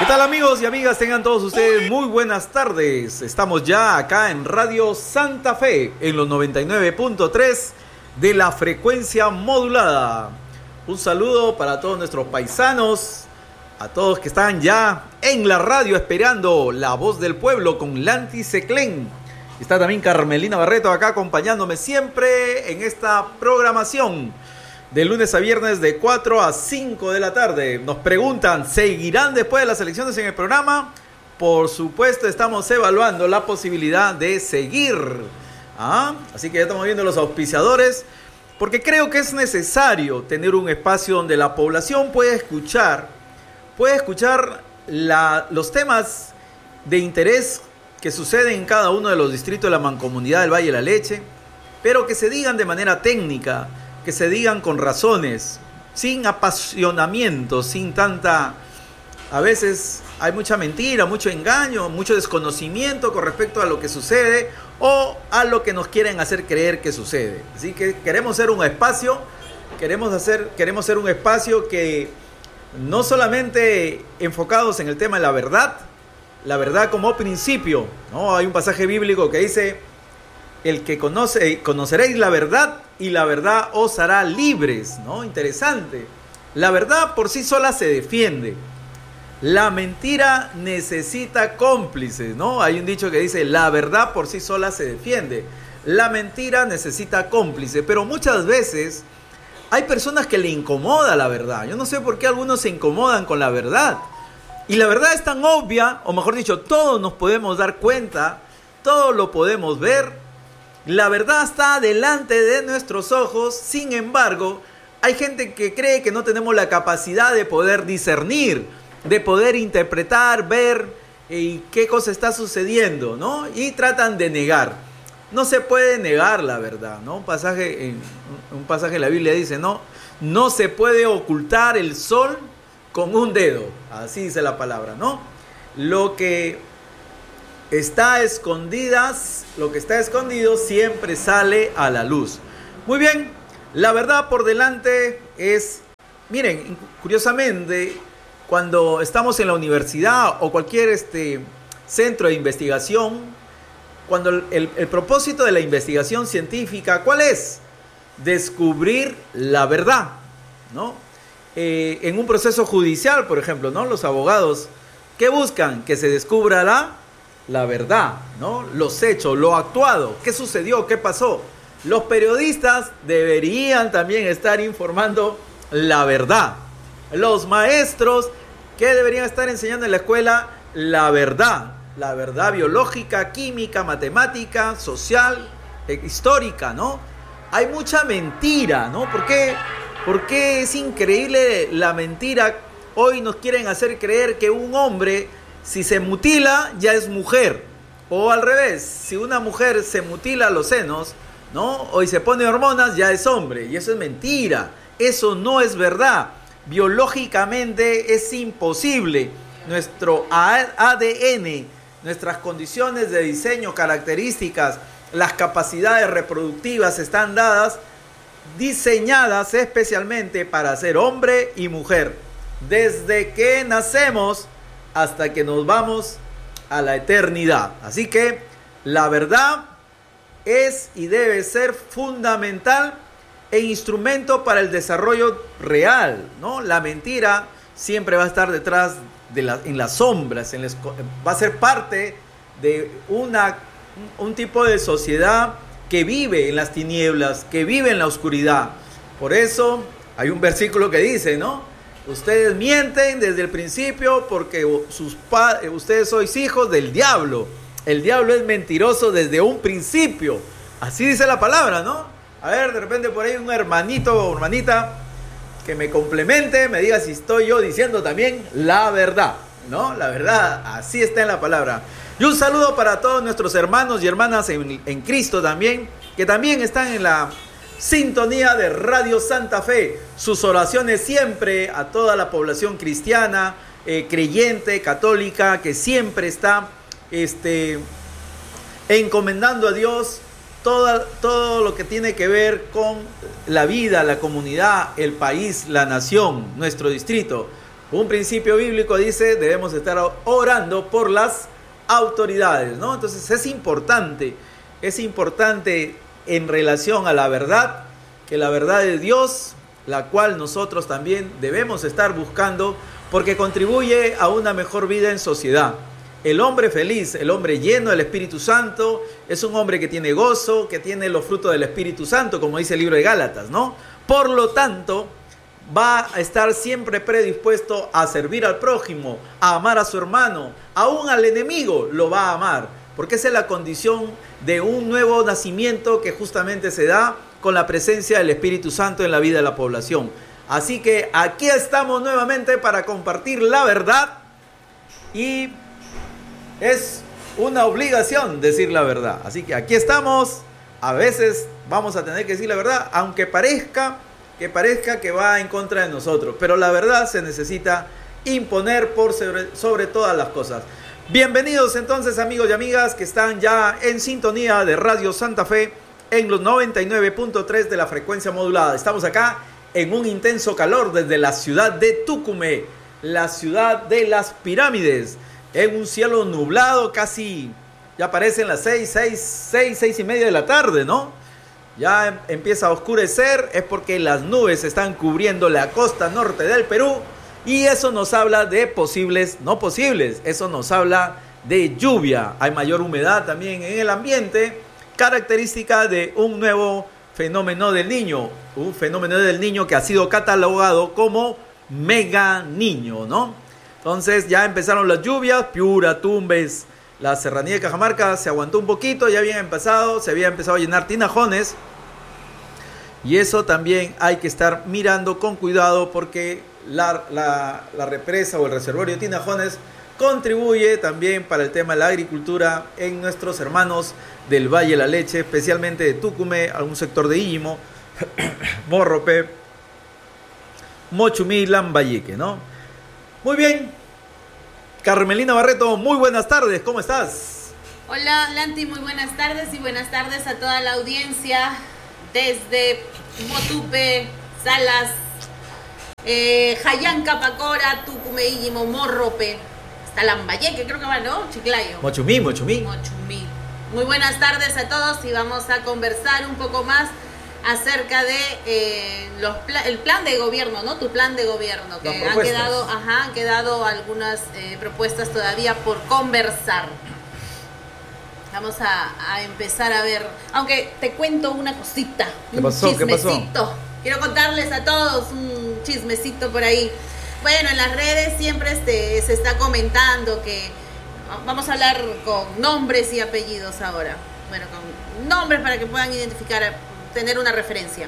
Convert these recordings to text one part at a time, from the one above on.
tal, amigos y amigas? Tengan todos ustedes muy buenas tardes. Estamos ya acá en Radio Santa Fe, en los 99.3 de la frecuencia modulada. Un saludo para todos nuestros paisanos, a todos que están ya en la radio esperando La Voz del Pueblo con Lanti Seclén. Está también Carmelina Barreto acá acompañándome siempre en esta programación de lunes a viernes de 4 a 5 de la tarde. Nos preguntan, ¿seguirán después de las elecciones en el programa? Por supuesto, estamos evaluando la posibilidad de seguir. Así que ya estamos viendo los auspiciadores, porque creo que es necesario tener un espacio donde la población pueda escuchar los temas de interés que suceden en cada uno de los distritos de la Mancomunidad del Valle de la Leche, pero que se digan de manera técnica, que se digan con razones, sin apasionamiento, sin tanta... A veces hay mucha mentira, mucho engaño, mucho desconocimiento con respecto a lo que sucede o a lo que nos quieren hacer creer que sucede. Así que queremos ser un espacio, queremos ser un espacio que no solamente enfocados en el tema de la verdad como principio, ¿no? Hay un pasaje bíblico que dice: el que conoceréis la verdad y la verdad os hará libres, ¿no? Interesante. La verdad por sí sola se defiende. La mentira necesita cómplices, ¿no? Hay un dicho que dice: la verdad por sí sola se defiende. La mentira necesita cómplices, pero muchas veces hay personas que le incomoda la verdad. Yo no sé por qué algunos se incomodan con la verdad. Y la verdad es tan obvia, o mejor dicho, todos nos podemos dar cuenta, todos lo podemos ver. La verdad está delante de nuestros ojos. Sin embargo, hay gente que cree que no tenemos la capacidad de poder discernir, de poder interpretar, ver qué cosa está sucediendo, ¿no? Y tratan de negar. No se puede negar la verdad, ¿no? Un pasaje de la Biblia dice, no se puede ocultar el sol con un dedo. Así dice la palabra, ¿no? Lo que está escondido siempre sale a la luz. Muy bien, la verdad por delante es... Miren, curiosamente, cuando estamos en la universidad o cualquier centro de investigación, cuando el propósito de la investigación científica, ¿cuál es? Descubrir la verdad, ¿no? En un proceso judicial, por ejemplo, ¿no? Los abogados, ¿qué buscan? Que se descubra la verdad, ¿no? Los hechos, lo actuado, qué sucedió, qué pasó. Los periodistas deberían también estar informando la verdad. Los maestros, ¿qué deberían estar enseñando en la escuela? La verdad biológica, química, matemática, social, histórica, ¿no? Hay mucha mentira, ¿no? ¿Por qué es increíble la mentira? Hoy nos quieren hacer creer que un hombre, si se mutila, ya es mujer. O al revés, si una mujer se mutila los senos, ¿no? O se pone hormonas, ya es hombre. Y eso es mentira. Eso no es verdad. Biológicamente es imposible. Nuestro ADN, nuestras condiciones de diseño, características, las capacidades reproductivas están diseñadas especialmente para ser hombre y mujer. Desde que nacemos hasta que nos vamos a la eternidad. Así que la verdad es y debe ser fundamental e instrumento para el desarrollo real, ¿no? La mentira siempre va a estar detrás en las sombras, va a ser parte de un tipo de sociedad que vive en las tinieblas, que vive en la oscuridad. Por eso hay un versículo que dice, ¿no? Ustedes mienten desde el principio porque ustedes sois hijos del diablo. El diablo es mentiroso desde un principio. Así dice la palabra, ¿no? A ver, de repente por ahí un hermanito o hermanita que me complemente, me diga si estoy yo diciendo también la verdad, ¿no? La verdad, así está en la palabra. Y un saludo para todos nuestros hermanos y hermanas en Cristo también, que también están en la sintonía de Radio Santa Fe. Sus oraciones siempre a toda la población cristiana, creyente, católica, que siempre está encomendando a Dios todo lo que tiene que ver con la vida, la comunidad, el país, la nación, nuestro distrito. Un principio bíblico dice, debemos estar orando por las autoridades, ¿no? Entonces es importante en relación a la verdad, que la verdad de Dios, la cual nosotros también debemos estar buscando, porque contribuye a una mejor vida en sociedad. El hombre feliz, el hombre lleno del Espíritu Santo, es un hombre que tiene gozo, que tiene los frutos del Espíritu Santo, como dice el libro de Gálatas, ¿no? Por lo tanto, va a estar siempre predispuesto a servir al prójimo, a amar a su hermano, aún al enemigo lo va a amar, porque esa es la condición de un nuevo nacimiento que justamente se da con la presencia del Espíritu Santo en la vida de la población. Así que aquí estamos nuevamente para compartir la verdad, y es una obligación decir la verdad. Así que aquí estamos. A veces vamos a tener que decir la verdad, aunque parezca que va en contra de nosotros, pero la verdad se necesita imponer sobre todas las cosas. Bienvenidos entonces, amigos y amigas que están ya en sintonía de Radio Santa Fe en los 99.3 de la frecuencia modulada. Estamos acá en un intenso calor desde la ciudad de Tucumé, la ciudad de las pirámides, en un cielo nublado, casi ya parecen las 6 y media de la tarde, ¿no? Ya empieza a oscurecer, es porque las nubes están cubriendo la costa norte del Perú, y eso nos habla de posibles, no posibles, eso nos habla de lluvia. Hay mayor humedad también en el ambiente, característica de un nuevo fenómeno del Niño, un fenómeno del Niño que ha sido catalogado como mega niño, ¿no? Entonces ya empezaron las lluvias, Piura, Tumbes, la serranía de Cajamarca se aguantó un poquito, se había empezado a llenar tinajones, y eso también hay que estar mirando con cuidado, porque la represa o el reservorio de tinajones contribuye también para el tema de la agricultura en nuestros hermanos del Valle de la Leche, especialmente de Tucumé, algún sector de Íllimo, Morrope, Mochumí, Lambayeque, ¿no? Muy bien, Carmelina Barreto, muy buenas tardes, ¿cómo estás? Hola, Lanti, muy buenas tardes, y buenas tardes a toda la audiencia desde Motupe, Salas, Jayanca, Pacora, Tucumé, Íllimo, Morrope, hasta Lambayeque, creo que va, ¿no? Chiclayo. Mochumí. Muy buenas tardes a todos, y vamos a conversar un poco más acerca de el plan de gobierno, ¿no? Tu plan de gobierno, que han quedado algunas propuestas todavía por conversar. Vamos a empezar a ver, aunque te cuento una cosita, ¿Qué pasó? Quiero contarles a todos un chismecito por ahí. Bueno, en las redes siempre se está comentando que vamos a hablar con nombres y apellidos ahora. Bueno, con nombres para que puedan identificar, tener una referencia.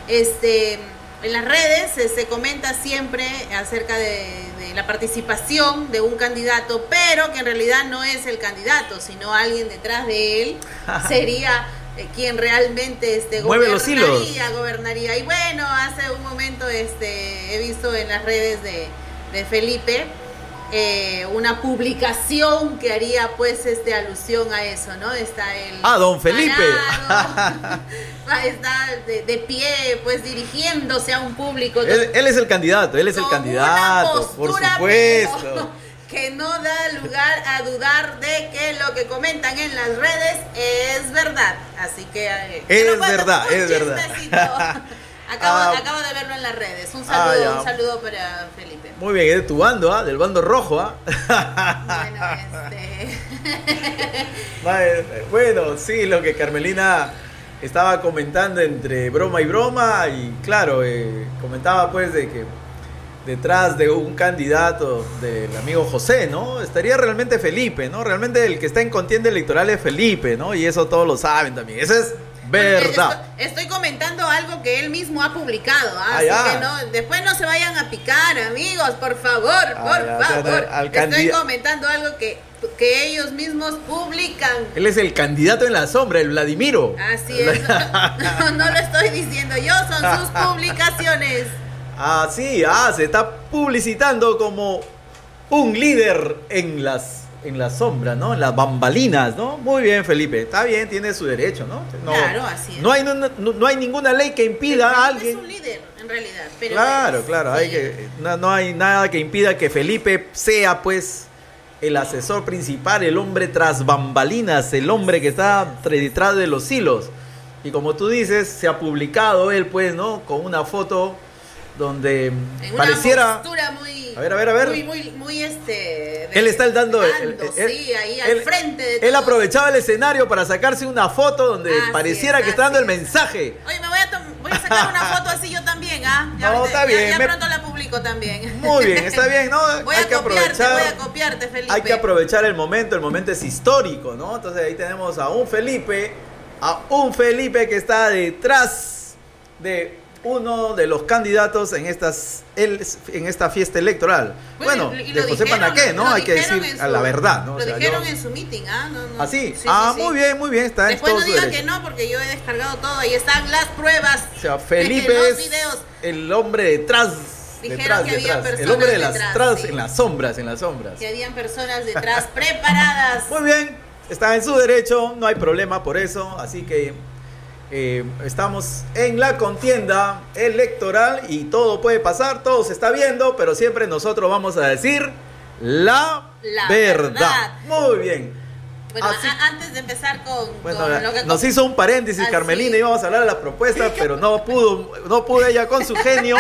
En las redes se comenta siempre acerca de la participación de un candidato, pero que en realidad no es el candidato, sino alguien detrás de él sería quien realmente gobernaría. Y bueno, hace un momento he visto en las redes de Felipe una publicación que haría pues alusión a eso, ¿no? Está el don Felipe está de pie, pues dirigiéndose a un público. Él es el candidato, por supuesto. Que no da lugar a dudar de que lo que comentan en las redes es verdad. Así que es verdad. Acabo de verlo en las redes. Un saludo para Felipe. Muy bien, es de tu bando, del bando rojo. Bueno, sí, lo que Carmelina estaba comentando entre broma y broma, y claro, comentaba pues de que detrás de un candidato del amigo José, ¿no? Estaría realmente Felipe, ¿no? Realmente el que está en contienda electoral es Felipe, ¿no? Y eso todos lo saben también. Eso es verdad. Estoy comentando algo que él mismo ha publicado, así que no, después no se vayan a picar, amigos, por favor, favor. Estoy comentando algo que ellos mismos publican. Él es el candidato en la sombra, el Vladimiro. Así es, no lo estoy diciendo yo, son sus publicaciones. Se está publicitando como un líder en las en la sombra, ¿no? En las bambalinas, ¿no? Muy bien, Felipe. Está bien, tiene su derecho, ¿no? Claro, así es. No hay ninguna ley que impida a alguien. Es un líder, en realidad. Pero Claro. No hay nada que impida que Felipe sea, pues, el asesor principal, el hombre tras bambalinas, el hombre que está detrás de los hilos. Y como tú dices, se ha publicado él, pues, ¿no? Con una foto donde en pareciera... una postura muy... A ver. Muy él está dando... sí, ahí al frente de Él todos. aprovechaba el escenario para sacarse una foto donde pareciera que está dando el mensaje. Oye, voy a sacar una foto así yo también, ¿ah? No, está bien. Ya pronto la publico también. Muy bien, está bien, ¿no? Voy a copiarte, Felipe. Hay que aprovechar el momento es histórico, ¿no? Entonces ahí tenemos a un Felipe que está detrás de uno de los candidatos en esta fiesta electoral. Bueno, de José Panaqué, ¿no? Hay que decir a la verdad, ¿no? Lo dijeron en su meeting, ¿ah? No. ¿Ah, sí? Sí. Muy bien, está Después en todo no su digan derecho. que no, porque yo he descargado todo, ahí están las pruebas. O sea, Felipe los es videos. el hombre detrás. Dijeron que había personas el hombre de las detrás, sí. en las sombras. Que habían personas detrás preparadas. Muy bien, está en su derecho, no hay problema por eso, así que estamos en la contienda electoral y todo puede pasar, todo se está viendo, pero siempre nosotros vamos a decir la verdad. Muy bien. Bueno, antes de empezar con lo que... Nos hizo un paréntesis, Carmelina, íbamos a hablar de las propuestas, pero no pudo ella con su genio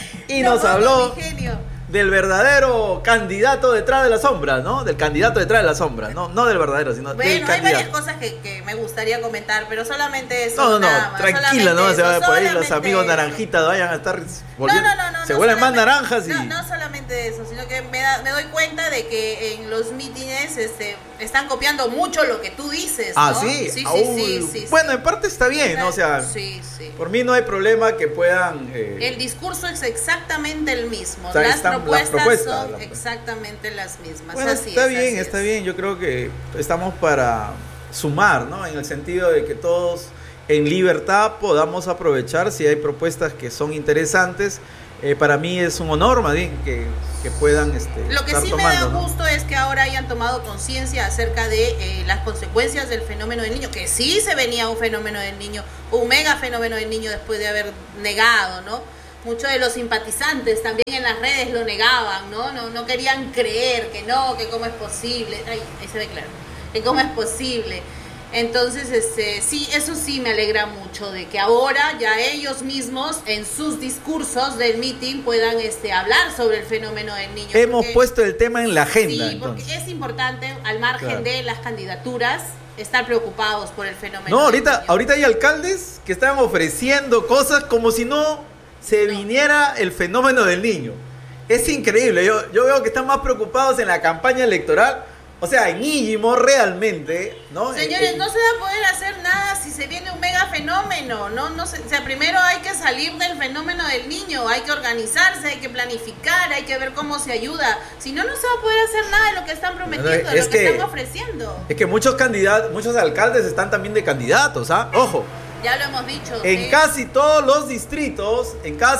y nos habló del verdadero candidato detrás de la sombra, ¿no? Del candidato detrás de la sombra, no del verdadero, sino del candidato. Hay varias cosas que me gustaría comentar, pero solamente eso. No, tranquila, no se va por ahí los amigos naranjitas vayan a estar volviendo, se vuelven más naranjas y... No solamente eso, sino que me doy cuenta de que en los mítines están copiando mucho lo que tú dices, ¿no? Sí. Sí. Bueno, en parte está bien, ¿no? O sea, sí. Por mí no hay problema que puedan... El discurso es exactamente el mismo, o sea, las propuestas son la... exactamente las mismas. Bueno, está bien, yo creo que estamos para sumar, ¿no? En el sentido de que todos en libertad podamos aprovechar si hay propuestas que son interesantes. Para mí es un honor, más bien, que puedan Lo que sí me da gusto es que ahora hayan tomado conciencia acerca de las consecuencias del fenómeno del niño, que sí se venía un fenómeno del niño, un mega fenómeno del niño después de haber negado, ¿no? Muchos de los simpatizantes también en las redes lo negaban, ¿no? No querían creer que cómo es posible. Ahí se ve claro. Que cómo es posible. Entonces, sí, eso sí me alegra mucho de que ahora ya ellos mismos en sus discursos del meeting puedan hablar sobre el fenómeno del niño. Hemos puesto el tema en la agenda. Sí, porque es importante, al margen de las candidaturas, estar preocupados por el fenómeno. No, ahorita hay alcaldes que están ofreciendo cosas como si no se viniera el fenómeno del niño. Es increíble, yo veo que están más preocupados en la campaña electoral. O sea, en Íllimo realmente, ¿no? Señores, no se va a poder hacer nada si se viene un mega fenómeno, o sea, primero hay que salir del fenómeno del niño, hay que organizarse, hay que planificar, hay que ver cómo se ayuda. Si no, no se va a poder hacer nada de lo que están prometiendo, de lo que están ofreciendo. Es que muchos alcaldes están también de candidatos, ¿ah? Ojo. Ya lo hemos dicho. En casi todos los distritos,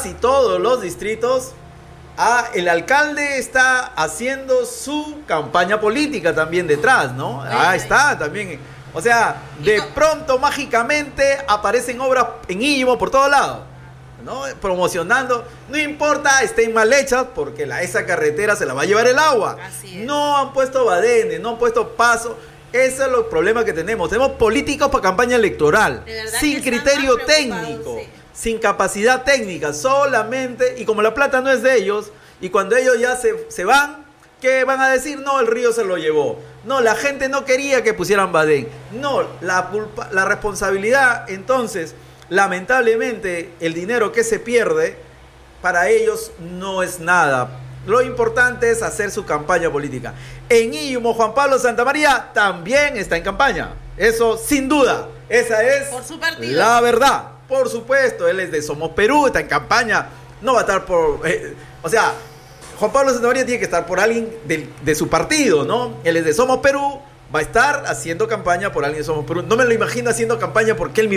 el alcalde está haciendo su campaña política también detrás, ¿no? Está también. O sea, de pronto, mágicamente, aparecen obras en Íllimo por todos lados, ¿no? Promocionando. No importa, estén mal hechas, porque esa carretera se la va a llevar el agua. Así es. No han puesto badenes, no han puesto paso. Ese es el problema que tenemos. Tenemos políticos para campaña electoral, sin criterio técnico. Sí. Sin capacidad técnica, solamente, y como la plata no es de ellos, y cuando ellos ya se van, ¿qué van a decir? No, el río se lo llevó. No, la gente no quería que pusieran badén. No, la responsabilidad, entonces, lamentablemente, el dinero que se pierde, para ellos no es nada. Lo importante es hacer su campaña política. En Íllimo, Juan Pablo Santamaría también está en campaña. Eso, sin duda, esa es por su partido. La verdad. Por supuesto, él es de Somos Perú, está en campaña, no va a estar por... o sea, Juan Pablo Santamaría tiene que estar por alguien de su partido, ¿no? Él es de Somos Perú, va a estar haciendo campaña por alguien de Somos Perú. No me lo imagino haciendo campaña por Kelmi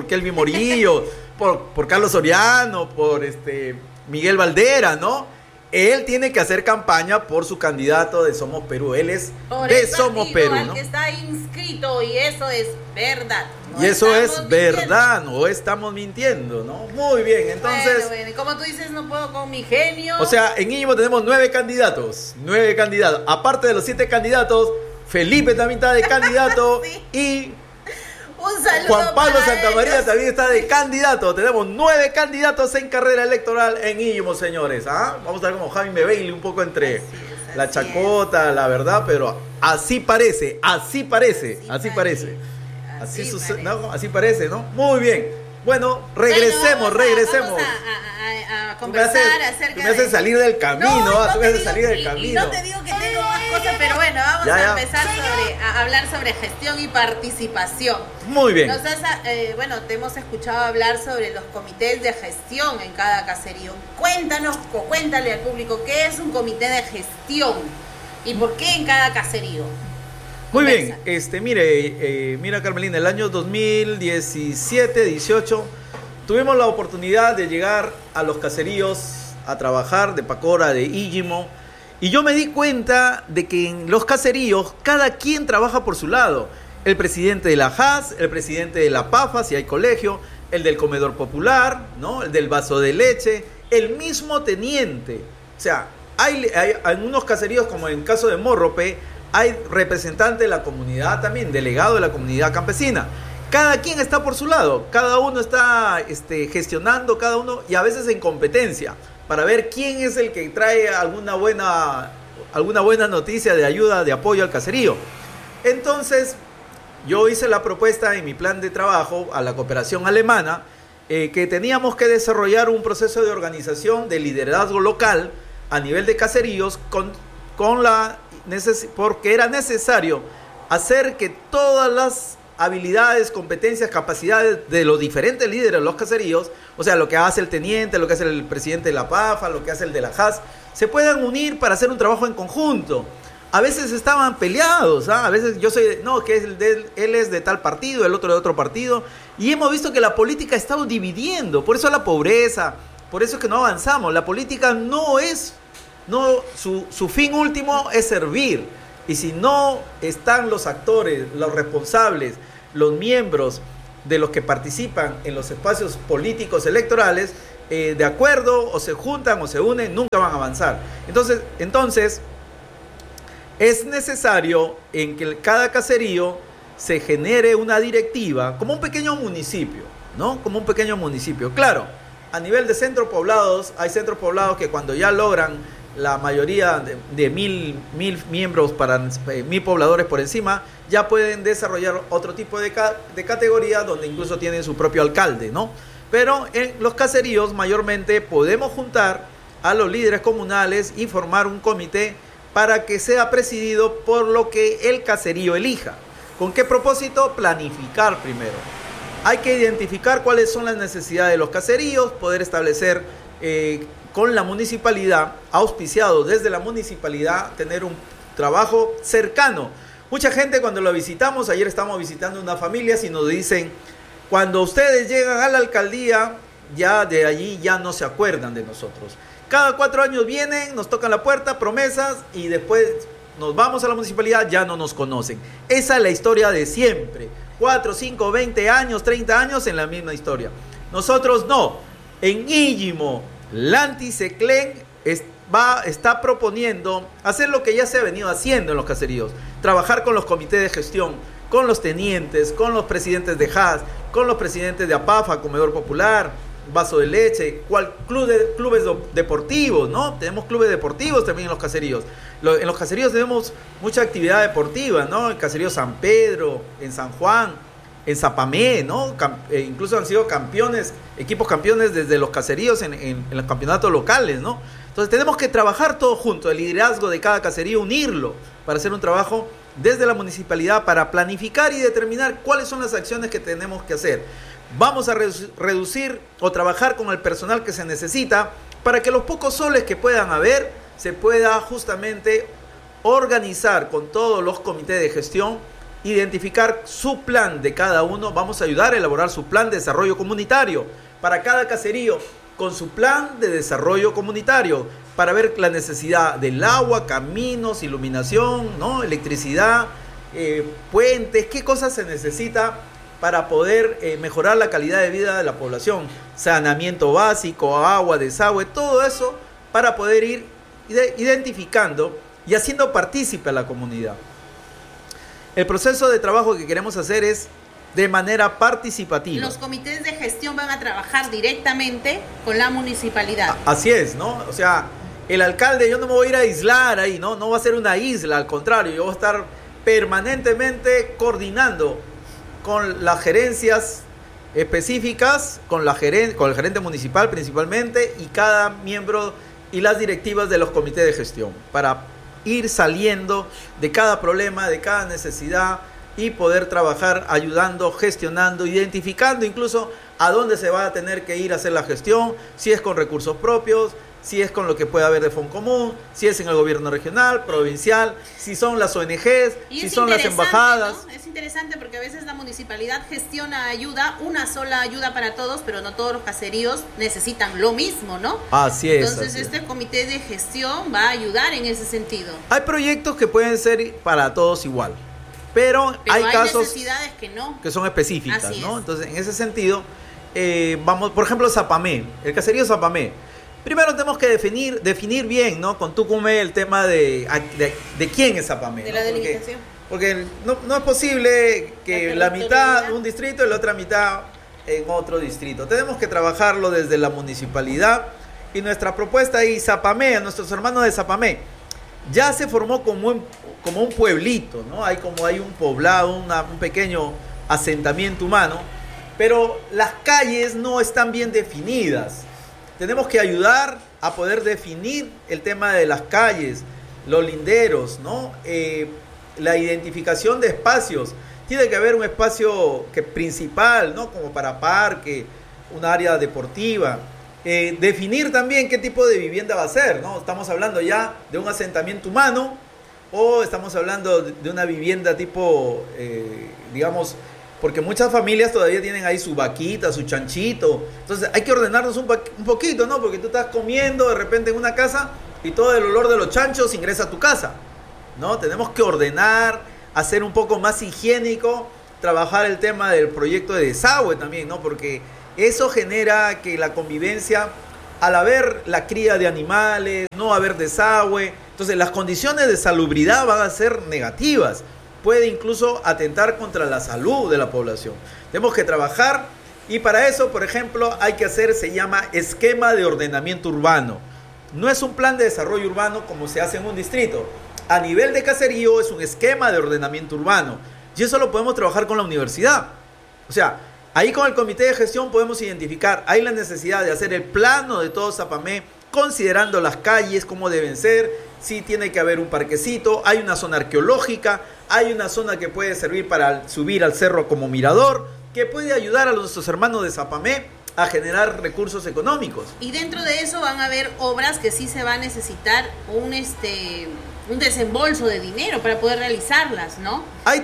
Morillo, por Carlos Soriano, por Miguel Valdera, ¿no? él tiene que hacer campaña por su candidato de Somos Perú. Él es Por de el Somos partido Perú, al ¿no? que está inscrito, y eso es verdad. No Y eso es estamos verdad, no estamos mintiendo, ¿no? Muy bien, mintiendo. entonces... Bueno, y como tú dices, no puedo con mi genio. O sea, en Íñimo tenemos 9 candidatos. 9 candidatos. Aparte de los 7 candidatos, Felipe también está de candidato. Sí. Y un saludo Juan Pablo para Santamaría ellos. también está de candidato. Tenemos 9 candidatos en carrera electoral en Íñimo, señores. ¿Ah? Vamos a ver como Jaime Bailey un poco entre la chacota, la verdad, pero así parece, así parece. Así sucede, ¿no? Así parece, ¿no? Muy bien. Bueno, regresemos. Vamos a conversar acerca Tú me haces salir del camino, tú me haces salir del camino. Y no te digo que tengo más cosas, pero bueno, vamos a empezar a hablar sobre gestión y participación. Muy bien. Te hemos escuchado hablar sobre los comités de gestión en cada caserío. Cuéntale al público qué es un comité de gestión y por qué en cada caserío. Muy bien, mira Carmelina, el año 2017-18 tuvimos la oportunidad de llegar a los caseríos a trabajar de Pacora, de Íñimo, y yo me di cuenta de que en los caseríos cada quien trabaja por su lado. El presidente de la JAS, el presidente de la PAFA, si hay colegio, el del comedor popular, ¿no? El del vaso de leche, el mismo teniente. O sea, hay en unos caseríos, como en el caso de Morrope, hay representante de la comunidad también, delegado de la comunidad campesina. Cada quien está por su lado, cada uno está gestionando, cada uno, y a veces en competencia, para ver quién es el que trae alguna buena noticia de ayuda, de apoyo al caserío. Entonces, yo hice la propuesta en mi plan de trabajo a la cooperación alemana, que teníamos que desarrollar un proceso de organización de liderazgo local a nivel de caseríos porque era necesario hacer que todas las habilidades, competencias, capacidades de los diferentes líderes de los caseríos, o sea, lo que hace el teniente, lo que hace el presidente de la PAFA, lo que hace el de la JAS, se puedan unir para hacer un trabajo en conjunto. A veces estaban peleados, ¿ah? A veces él es de tal partido, el otro de otro partido, y hemos visto que la política ha estado dividiendo, por eso la pobreza, por eso es que no avanzamos. La política su fin último es servir, y si no están los actores, los responsables, los miembros de los que participan en los espacios políticos electorales, de acuerdo, o se juntan o se unen, nunca van a avanzar. Entonces es necesario en que cada caserío se genere una directiva, como un pequeño municipio, ¿no? Como un pequeño municipio. Claro, a nivel de centros poblados, hay centros poblados que cuando ya logran la mayoría de 1000 miembros para 1000 pobladores por encima, ya pueden desarrollar otro tipo de categoría donde incluso tienen su propio alcalde, ¿no? Pero en los caseríos mayormente podemos juntar a los líderes comunales y formar un comité para que sea presidido por lo que el caserío elija. ¿Con qué propósito? Planificar primero. Hay que identificar cuáles son las necesidades de los caseríos, poder establecer con la municipalidad, auspiciado desde la municipalidad, tener un trabajo cercano. Mucha gente cuando lo visitamos, ayer estábamos visitando una familia, y nos dicen, cuando ustedes llegan a la alcaldía, ya de allí ya no se acuerdan de nosotros. Cada 4 años vienen, nos tocan la puerta, promesas, y después nos vamos a la municipalidad, ya no nos conocen. Esa es la historia de siempre. 4, 5, 20 años, 30 años en la misma historia. Nosotros no. En Íñimo, Lanti Seclen está proponiendo hacer lo que ya se ha venido haciendo en los caseríos. Trabajar con los comités de gestión, con los tenientes, con los presidentes de JAS, con los presidentes de APAFA, Comedor Popular, Vaso de Leche, clubes deportivos, ¿no? Tenemos clubes deportivos también en los caseríos. En los caseríos tenemos mucha actividad deportiva, ¿no? En Caserío San Pedro, en San Juan, en Zapamé, ¿no? Incluso han sido equipos campeones desde los caseríos en los campeonatos locales, ¿no? Entonces tenemos que trabajar todos juntos, el liderazgo de cada caserío, unirlo para hacer un trabajo desde la municipalidad para planificar y determinar cuáles son las acciones que tenemos que hacer. Vamos a reducir o trabajar con el personal que se necesita para que los pocos soles que puedan haber se pueda justamente organizar con todos los comités de gestión, identificar su plan de cada uno. Vamos a ayudar a elaborar su plan de desarrollo comunitario para cada caserío, con su plan de desarrollo comunitario, para ver la necesidad del agua, caminos, iluminación, ¿no? Electricidad, puentes, qué cosas se necesita para poder mejorar la calidad de vida de la población, saneamiento básico, agua, desagüe, todo eso para poder ir identificando y haciendo partícipe a la comunidad. El proceso de trabajo que queremos hacer es de manera participativa. Los comités de gestión van a trabajar directamente con la municipalidad. Así es, ¿no? O sea, el alcalde, yo no me voy a ir a aislar ahí, ¿no? No va a ser una isla, al contrario, yo voy a estar permanentemente coordinando con las gerencias específicas, con el gerente municipal principalmente, y cada miembro y las directivas de los comités de gestión, para ir saliendo de cada problema, de cada necesidad, y poder trabajar ayudando, gestionando, identificando incluso a dónde se va a tener que ir a hacer la gestión, si es con recursos propios, si es con lo que puede haber de fondo común, si es en el gobierno regional, provincial, si son las ONGs, si son las embajadas. ¿No? Es interesante porque a veces la municipalidad gestiona ayuda, una sola ayuda para todos, pero no todos los caseríos necesitan lo mismo, ¿no? Así es. Entonces este comité de gestión va a ayudar en ese sentido. Hay proyectos que pueden ser para todos igual, pero hay casos necesidades que son específicas, Así ¿no? es. Entonces, en ese sentido, vamos, por ejemplo, Zapamé, el caserío Zapamé. Primero tenemos que definir bien, ¿no? Con Tucumé el tema de quién es Zapamé. De ¿no? la delimitación. Porque no es posible que la mitad un distrito y la otra mitad en otro distrito. Tenemos que trabajarlo desde la municipalidad, y nuestra propuesta ahí, Zapamé, a nuestros hermanos de Zapamé, ya se formó como un pueblito, ¿no? Hay un poblado, un pequeño asentamiento humano, pero las calles no están bien definidas. Tenemos que ayudar a poder definir el tema de las calles, los linderos, ¿no? La identificación de espacios. Tiene que haber un espacio principal, ¿no? Como para parque, un área deportiva. Definir también qué tipo de vivienda va a ser, ¿no? Estamos hablando ya de un asentamiento humano, o estamos hablando de una vivienda tipo, digamos, porque muchas familias todavía tienen ahí su vaquita, su chanchito. Entonces hay que ordenarnos un poquito, ¿no? Porque tú estás comiendo de repente en una casa y todo el olor de los chanchos ingresa a tu casa, ¿no? Tenemos que ordenar, hacer un poco más higiénico, trabajar el tema del proyecto de desagüe también, ¿no? Porque eso genera que la convivencia, al haber la cría de animales, no haber desagüe, entonces las condiciones de salubridad van a ser negativas. Puede incluso atentar contra la salud de la población. Tenemos que trabajar, y para eso, por ejemplo, hay que hacer, se llama esquema de ordenamiento urbano. No es un plan de desarrollo urbano como se hace en un distrito. A nivel de caserío es un esquema de ordenamiento urbano. Y eso lo podemos trabajar con la universidad. O sea, ahí con el comité de gestión podemos identificar, hay la necesidad de hacer el plano de todo Zapamé, considerando las calles, cómo deben ser, si tiene que haber un parquecito, hay una zona arqueológica, hay una zona que puede servir para subir al cerro como mirador, que puede ayudar a nuestros hermanos de Zapamé a generar recursos económicos. Y dentro de eso van a haber obras que sí se va a necesitar un desembolso de dinero para poder realizarlas, ¿no? Hay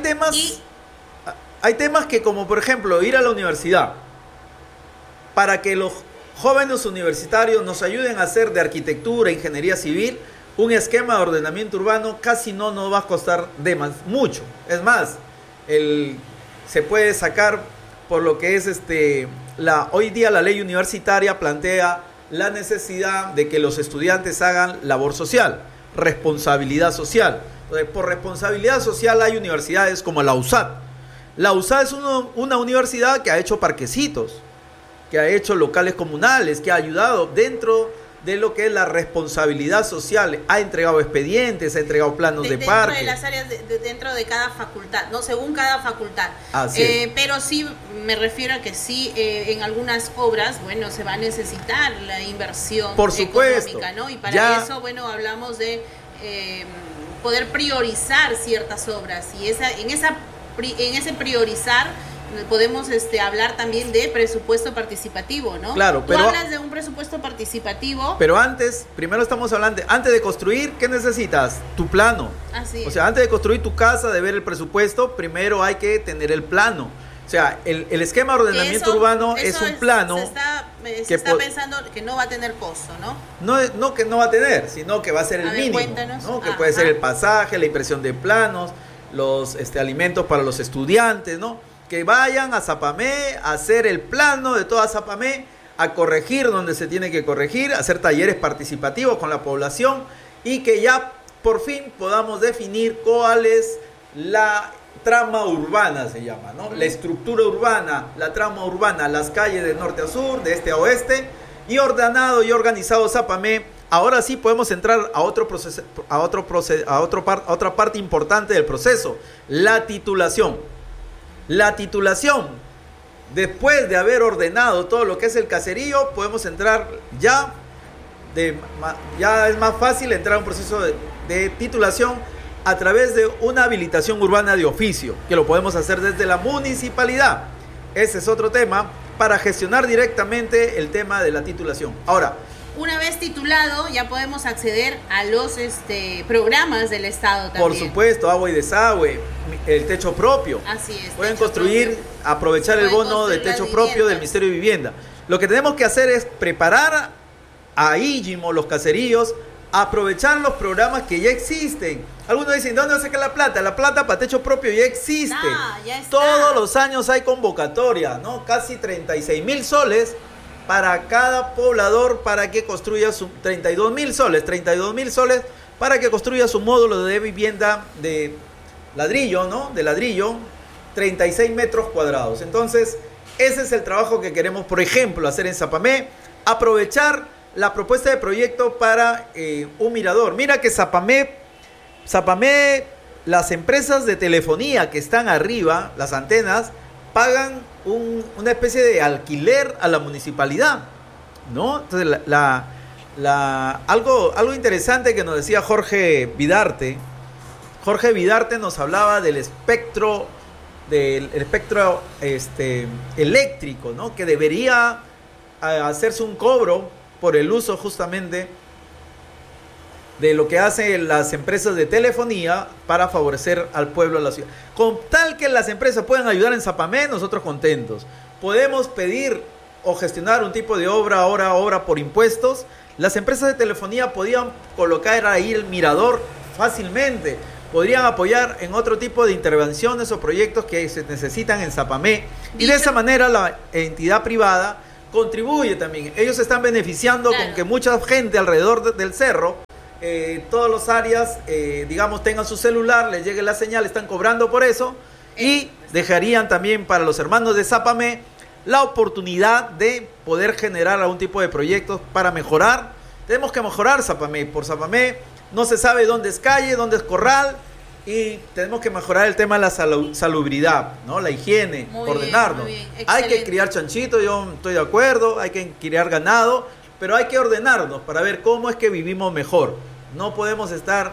temas que, como por ejemplo ir a la universidad, para que los jóvenes universitarios nos ayuden a hacer de arquitectura, ingeniería civil, un esquema de ordenamiento urbano casi no nos va a costar mucho. Es más, se puede sacar por lo que es hoy día la ley universitaria plantea la necesidad de que los estudiantes hagan labor social, responsabilidad social. Entonces, por responsabilidad social hay universidades como la USAT. La USAT es una universidad que ha hecho parquecitos, que ha hecho locales comunales, que ha ayudado dentro de lo que es la responsabilidad social, ha entregado expedientes, ha entregado planos de parque. Dentro de las áreas, dentro de cada facultad, ¿no? Según cada facultad. Pero sí me refiero a que sí, en algunas obras, bueno, se va a necesitar la inversión económica, ¿no? Y para eso, bueno, hablamos de poder priorizar ciertas obras. Y en ese priorizar podemos hablar también de presupuesto participativo, ¿no? Claro, Tú hablas de un presupuesto participativo. Pero primero estamos hablando, antes de construir, ¿qué necesitas? Tu plano. Así es. O sea, antes de construir tu casa, de ver el presupuesto, primero hay que tener el plano. O sea, el esquema de ordenamiento urbano es un plano. Se está se está pensando que no va a tener costo, ¿no? No que no va a tener, sino que va a ser el mínimo, ¿no? Que puede ser el pasaje, la impresión de planos, los alimentos para los estudiantes, ¿no? Que vayan a Zapamé a hacer el plano de toda Zapamé, a corregir donde se tiene que corregir, a hacer talleres participativos con la población y que ya por fin podamos definir cuál es la trama urbana, se llama, ¿no? La estructura urbana, la trama urbana, las calles de norte a sur, de este a oeste, y ordenado y organizado Zapamé. Ahora sí podemos entrar a otro proceso, a otra parte importante del proceso, la titulación. La titulación, después de haber ordenado todo lo que es el caserío, podemos entrar ya es más fácil entrar a un proceso de titulación a través de una habilitación urbana de oficio, que lo podemos hacer desde la municipalidad. Ese es otro tema para gestionar directamente el tema de la titulación. Ahora, una vez titulado, ya podemos acceder a los programas del Estado también. Por supuesto, agua y desagüe, el techo propio. Así es. Pueden construir, aprovechar el bono de techo propio del Ministerio de Vivienda. Lo que tenemos que hacer es preparar a Íllimo, los caseríos, aprovechar los programas que ya existen. Algunos dicen, ¿dónde va a sacar la plata? La plata para techo propio ya existe. Ya está. Todos los años hay convocatoria, ¿no? Casi 36,000 soles para cada poblador para que construya 32,000 soles para que construya su módulo de vivienda de ladrillo, ¿no? De ladrillo, 36 metros cuadrados. Entonces, ese es el trabajo que queremos, por ejemplo, hacer en Zapamé, aprovechar la propuesta de proyecto para un mirador. Mira que Zapamé, las empresas de telefonía que están arriba, las antenas, pagan una especie de alquiler a la municipalidad, ¿no? Entonces, algo interesante que nos decía Jorge Vidarte. Jorge Vidarte nos hablaba del espectro eléctrico, ¿no? Que debería hacerse un cobro por el uso justamente de lo que hacen las empresas de telefonía para favorecer al pueblo de la ciudad. Con tal que las empresas puedan ayudar en Zapamé, nosotros contentos. Podemos pedir o gestionar un tipo de obra por impuestos. Las empresas de telefonía podían colocar ahí el mirador fácilmente. Podrían apoyar en otro tipo de intervenciones o proyectos que se necesitan en Zapamé. Y de esa manera la entidad privada contribuye también. Ellos se están beneficiando con que mucha gente alrededor del cerro, todas las áreas, digamos, tengan su celular, les llegue la señal, están cobrando por eso, y dejarían también para los hermanos de Zapamé la oportunidad de poder generar algún tipo de proyectos para mejorar. Tenemos que mejorar Zapamé. Por Zapamé no se sabe dónde es calle, dónde es corral, y tenemos que mejorar el tema de la salubridad, ¿no? La higiene, ordenarnos. Bien, hay que criar chanchitos, yo estoy de acuerdo, hay que criar ganado, pero hay que ordenarnos para ver cómo es que vivimos mejor. No podemos estar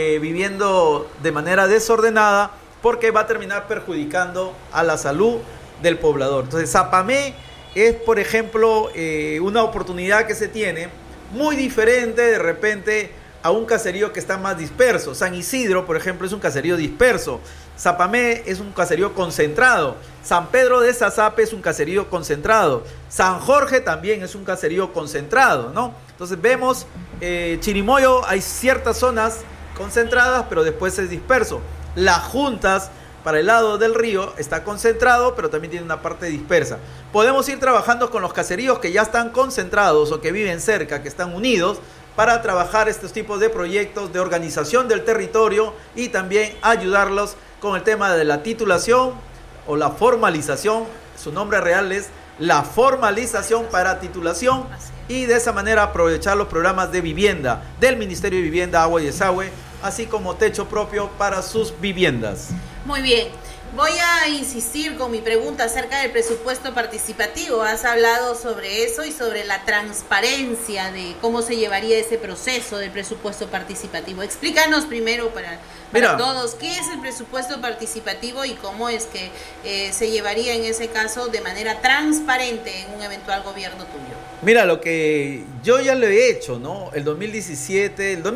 viviendo de manera desordenada porque va a terminar perjudicando a la salud del poblador. Entonces, Zapamé es, por ejemplo, una oportunidad que se tiene muy diferente de repente a un caserío que está más disperso. San Isidro, por ejemplo, es un caserío disperso. Zapamé es un caserío concentrado. San Pedro de Sazape es un caserío concentrado. San Jorge también es un caserío concentrado, ¿no? Entonces vemos, Chirimoyo hay ciertas zonas concentradas, pero después es disperso. Las Juntas, para el lado del río, está concentrado, pero también tiene una parte dispersa. Podemos ir trabajando con los caseríos que ya están concentrados o que viven cerca, que están unidos, para trabajar estos tipos de proyectos de organización del territorio y también ayudarlos con el tema de la titulación o la formalización. Su nombre real es la formalización para titulación, y de esa manera aprovechar los programas de vivienda del Ministerio de Vivienda, Agua y Desagüe, así como techo propio para sus viviendas. Muy bien. Voy a insistir con mi pregunta acerca del presupuesto participativo. Has hablado sobre eso y sobre la transparencia de cómo se llevaría ese proceso del presupuesto participativo. Explícanos primero para todos qué es el presupuesto participativo y cómo es que se llevaría en ese caso de manera transparente en un eventual gobierno tuyo. Mira, lo que yo ya lo he hecho, ¿no? El 2017, el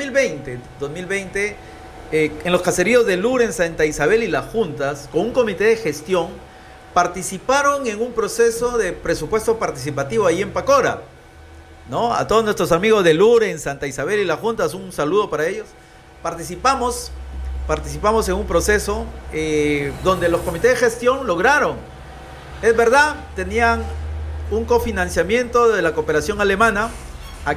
2020, en los caseríos de Luren, Santa Isabel y Las Juntas, con un comité de gestión, participaron en un proceso de presupuesto participativo ahí en Pacora, ¿no? A todos nuestros amigos de Luren, Santa Isabel y Las Juntas, un saludo para ellos. Participamos en un proceso donde los comités de gestión lograron, es verdad, tenían un cofinanciamiento de la cooperación alemana. A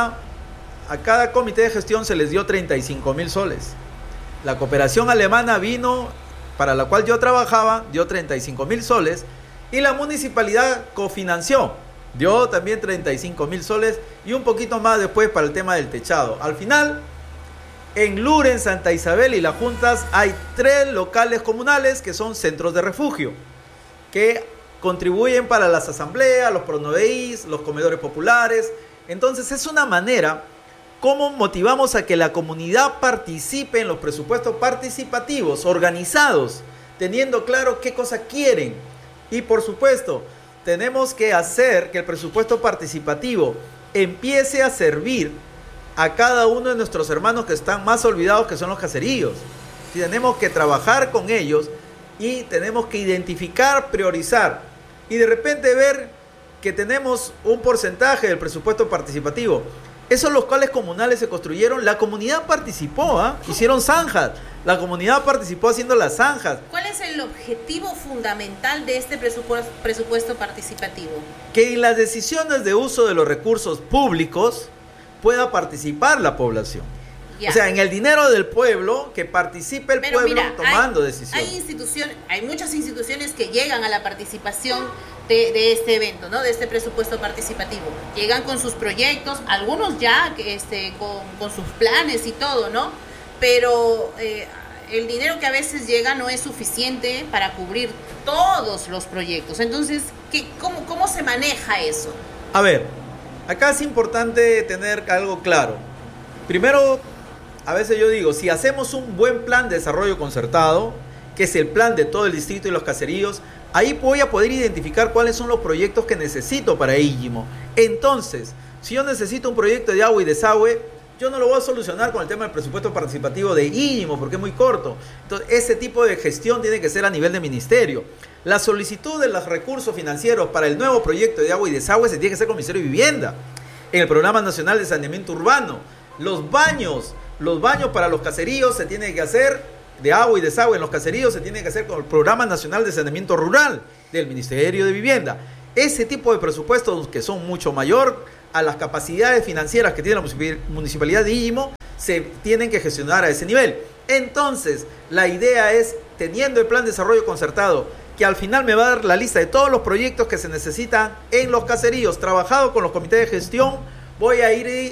cada comité de gestión se les dio 35,000 soles. La cooperación alemana vino, para la cual yo trabajaba, dio 35,000 soles, y la municipalidad cofinanció, dio también 35,000 soles y un poquito más después para el tema del techado. Al final, en Luren, Santa Isabel y Las Juntas hay 3 locales comunales que son centros de refugio, que contribuyen para las asambleas, los pronoveís, los comedores populares. Entonces es una manera como motivamos a que la comunidad participe en los presupuestos participativos, organizados, teniendo claro qué cosas quieren. Y por supuesto, tenemos que hacer que el presupuesto participativo empiece a servir a cada uno de nuestros hermanos que están más olvidados, que son los caseríos. Y tenemos que trabajar con ellos y tenemos que identificar, priorizar y de repente ver que tenemos un porcentaje del presupuesto participativo. Esos locales comunales se construyeron, la comunidad participó, hicieron zanjas, la comunidad participó haciendo las zanjas. ¿Cuál es el objetivo fundamental de este presupuesto participativo? Que en las decisiones de uso de los recursos públicos pueda participar la población. Ya. O sea, en el dinero del pueblo, que participe el pueblo tomando decisiones. Hay muchas instituciones que llegan a la participación de este evento, ¿no? De este presupuesto participativo. Llegan con sus proyectos, algunos ya con sus planes y todo, ¿no? Pero el dinero que a veces llega no es suficiente para cubrir todos los proyectos. Entonces, ¿cómo se maneja eso? A ver, acá es importante tener algo claro. Primero, a veces yo digo, si hacemos un buen plan de desarrollo concertado, que es el plan de todo el distrito y los caseríos, ahí voy a poder identificar cuáles son los proyectos que necesito para Íllimo. Entonces, si yo necesito un proyecto de agua y desagüe, yo no lo voy a solucionar con el tema del presupuesto participativo de Íllimo, porque es muy corto. Entonces, ese tipo de gestión tiene que ser a nivel de ministerio. La solicitud de los recursos financieros para el nuevo proyecto de agua y desagüe se tiene que hacer con el Ministerio de Vivienda, en el Programa Nacional de Saneamiento Urbano. Los baños para los caseríos se tienen que hacer, de agua y desagüe en los caseríos se tiene que hacer con el Programa Nacional de Saneamiento Rural del Ministerio de Vivienda. Ese tipo de presupuestos, que son mucho mayor a las capacidades financieras que tiene la Municipalidad de Íllimo, se tienen que gestionar a ese nivel. Entonces, la idea es, teniendo el plan de desarrollo concertado, que al final me va a dar la lista de todos los proyectos que se necesitan en los caseríos, trabajado con los comités de gestión, voy a ir